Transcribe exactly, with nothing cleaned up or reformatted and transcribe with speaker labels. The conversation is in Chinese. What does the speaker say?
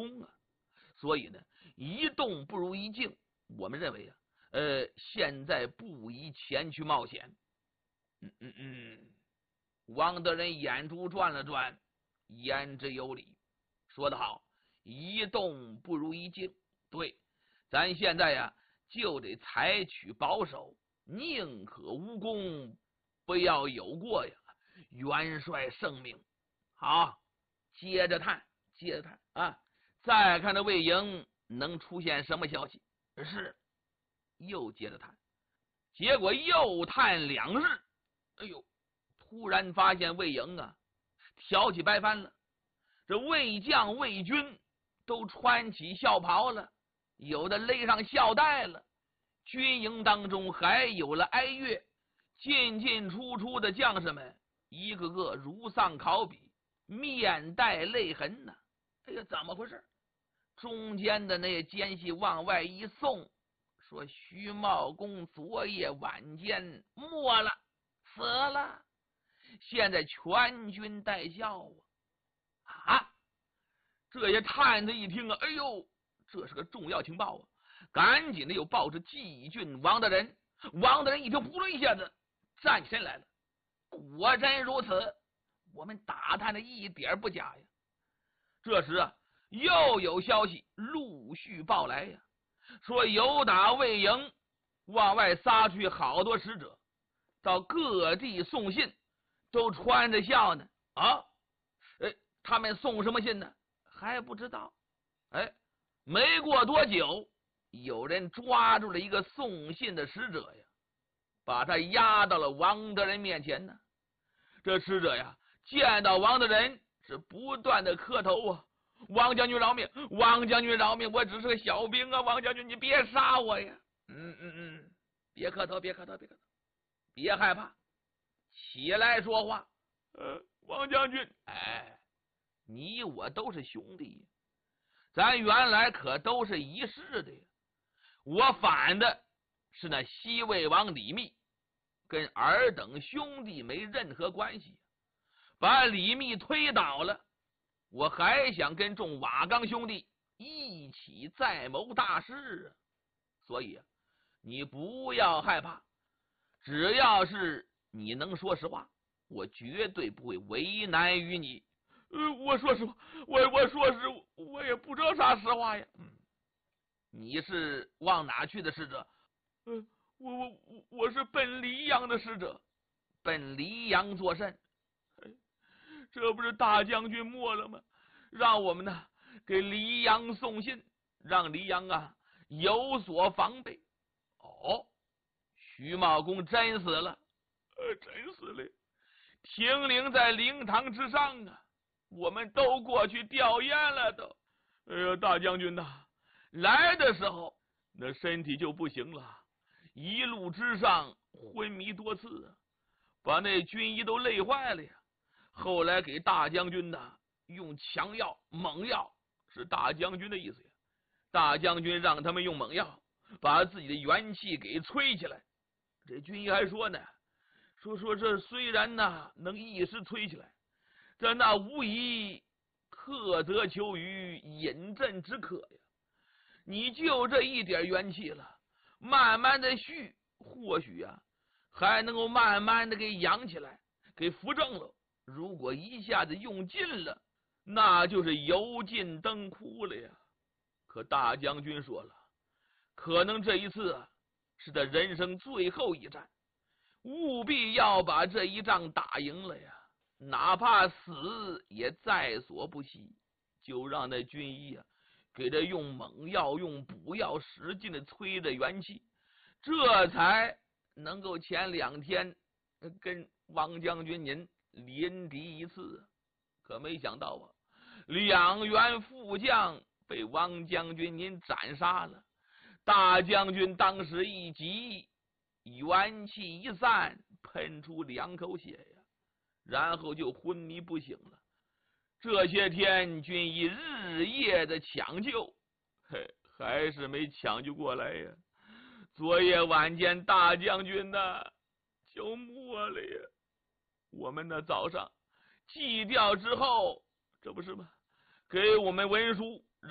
Speaker 1: 功啊。所以呢，一动不如一静。我们认为啊，呃，现在不宜前去冒险。嗯嗯嗯。王德仁眼珠转了转，言之有理，说得好，一动不如一静。对，咱现在呀、啊，就得采取保守，宁可无功，不要有过呀。元帅圣命。好，接着探，接着探啊！再看这魏营能出现什么消息？是，又接着探，结果又探两日，哎呦！突然发现魏营啊，挑起白帆了。这魏将魏军都穿起孝袍了，有的勒上孝带了。军营当中还有了哀乐，进进出出的将士们一个个如丧考妣，面带泪痕呢、啊。哎呀，怎么回事？中间的那奸细往外一送，说徐茂公昨夜晚间没了，死了。现在全军待孝啊！啊！这些探子一听啊，哎呦，这是个重要情报啊！赶紧的又报知季郡王大人。王大人一听，扑棱一下子站起身来了。果真如此，我们打探的一点不假呀。这时啊，又有消息陆续报来呀，说有打魏营往外撒去好多使者，到各地送信。都穿着孝呢啊！哎，他们送什么信呢？还不知道。哎，没过多久，有人抓住了一个送信的使者呀，把他押到了王德仁面前呢。这使者呀，见到王德仁是不断的磕头啊！王将军饶命，王将军饶命，我只是个小兵啊！王将军，你别杀我呀！嗯嗯嗯，别磕头，别磕头，别磕头，别害怕。起来说话。呃，王将军，哎，你我都是兄弟，咱原来可都是一世的呀。我反的是那西魏王李密，跟尔等兄弟没任何关系，把李密推倒了，我还想跟众瓦岗兄弟一起再谋大事啊。所以啊，你不要害怕，只要是你能说实话，我绝对不会为难于你。呃，我说实话，我我说实，我也不知道啥实话呀。嗯，你是往哪去的使者？呃，我我我我是奔黎阳的使者。奔黎阳作甚？哎，这不是大将军没了吗？让我们呢给黎阳送信，让黎阳啊有所防备。哦，徐茂公真死了。呃，真死了，停灵在灵堂之上啊！我们都过去吊唁了都。哎呀，大将军呐，来的时候那身体就不行了，一路之上昏迷多次啊，把那军医都累坏了呀。后来给大将军呐用强药猛药，是大将军的意思呀。大将军让他们用猛药把自己的元气给吹起来。这军医还说呢，说说这虽然呢能一时吹起来，但那无疑克则求于饮鸩之渴呀。你就这一点元气了，慢慢的续，或许啊还能够慢慢的给养起来，给扶正了。如果一下子用尽了，那就是油尽灯枯了呀。可大将军说了，可能这一次啊是他人生最后一战，务必要把这一仗打赢了呀，哪怕死也在所不惜。就让那军医啊给他用猛药用补药使劲的催着元气，这才能够前两天跟王将军您临敌一次。可没想到啊，两员副将被王将军您斩杀了。大将军当时一急，元气一散，喷出两口血呀，然后就昏迷不醒了。这些天军医日夜的抢救，嘿，还是没抢救过来呀。昨夜晚间大将军呢就没了呀。我们呢早上祭吊之后，这不是吗？给我们文书